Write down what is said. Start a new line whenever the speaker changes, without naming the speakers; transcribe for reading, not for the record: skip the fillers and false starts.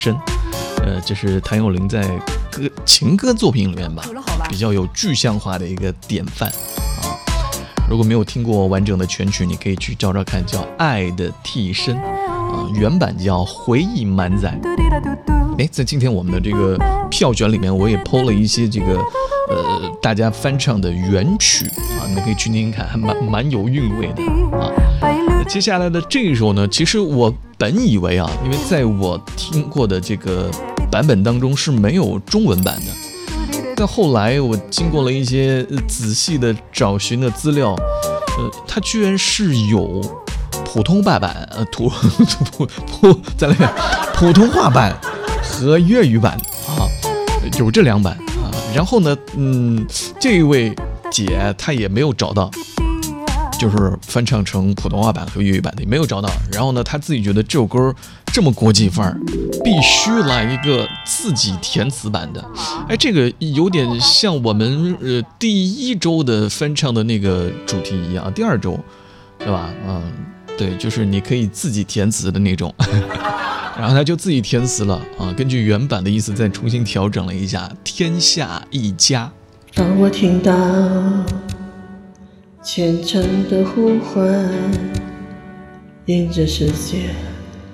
深，这是谭咏麟在情歌作品里面吧，比较有具象化的一个典范啊。如果没有听过完整的全曲，你可以去找找看，叫《爱的替身》啊，原版叫《回忆满载》。在今天我们的这个票选里面，我也 PO 了一些这个大家翻唱的原曲啊，你们可以去听听看，还蛮有韵味的啊。接下来的这一首呢，其实我本以为啊，因为在我听过的这个版本当中是没有中文版的，但后来我经过了一些仔细的找寻的资料，它居然是有普通话版，普通话版和粤语版啊，有这两版啊。然后呢，这一位姐她也没有找到，就是翻唱成普通话版和粤语版的也没有找到。然后呢，她自己觉得这首歌这么国际范儿，必须来一个自己填词版的。这个有点像我们第一周的翻唱的那个主题一样，第二周，对吧？对，就是你可以自己填词的那种。然后他就自己填词了啊，根据原版的意思再重新调整了一下，天下一家。
当我听到虔诚的呼唤，迎着世界